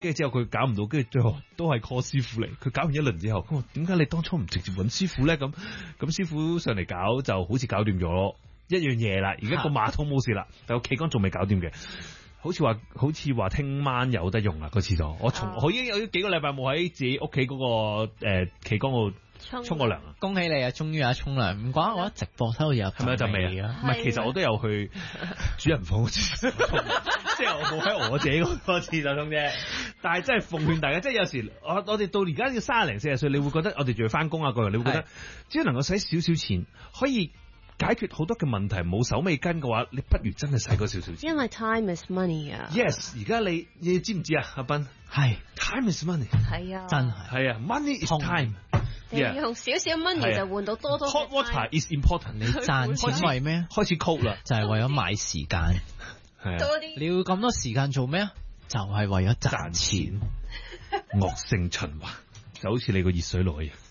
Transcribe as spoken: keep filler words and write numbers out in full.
跟住之後佢搞唔到，跟住最後都係 call 師傅嚟。佢搞完一輪之後，佢話點解你當初唔直接揾師傅咧？咁咁師傅上嚟搞就好似搞掂咗一樣嘢啦。而家個馬桶冇事啦，但個企缸仲未搞掂嘅。好似話好似話聽晚有得用啦個廁所。我從、oh. 我已經有幾個禮拜冇喺自己屋企嗰個誒企缸度沖過涼啊！ 恭喜你啊，終於有得沖涼。唔怪我一直播收有係咪就未啊？唔係，其實我都有去主人房廁所沖，即係我冇喺我自己嗰個廁所沖啫。但係真係奉勸大家，即係有時我我哋到而家要三十零四十歲，你會覺得我哋仲要翻工啊個人，你會覺得只要能夠使少少錢可以解決好多嘅問題，冇手尾跟嘅話，你不如真係使嗰少少錢。 因為 time is money 啊。 Yes， 而家你你知唔知啊，阿斌？ 係 time is money。 係啊， 真係係啊 ，money is time。 你用少少 money 就換到多多。 Hot water is important。 你賺錢為咩？ 開始 cold 啦， 就係為咗買時間。 係啊， 多啲。 你要咁多時間做咩啊？就係為咗賺錢。 惡性循環，就好似你個熱水爐一樣。